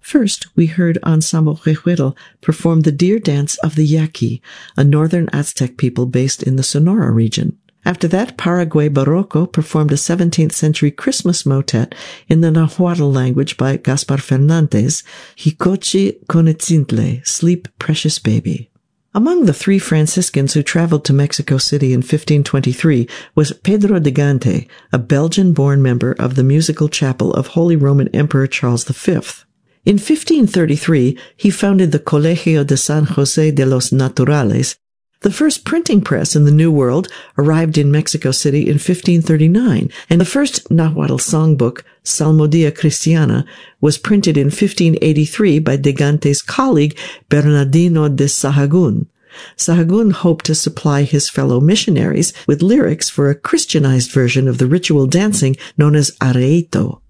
First, we heard Ensemble Rejuelo perform the deer dance of the Yaqui, a northern Aztec people based in the Sonora region. After that, Paraguay Barroco performed a 17th century Christmas motet in the Nahuatl language by Gaspar Fernandez, Hicochi Conetzintle, Sleep, Precious Baby. Among the 3 Franciscans who traveled to Mexico City in 1523 was Pedro de Gante, a Belgian-born member of the musical chapel of Holy Roman Emperor Charles V. In 1533, he founded the Colegio de San José de los Naturales. The first printing press in the New World arrived in Mexico City in 1539, and the first Nahuatl songbook, Salmodia Cristiana, was printed in 1583 by de Gante's colleague Bernardino de Sahagún. Sahagún hoped to supply his fellow missionaries with lyrics for a Christianized version of the ritual dancing known as arreito.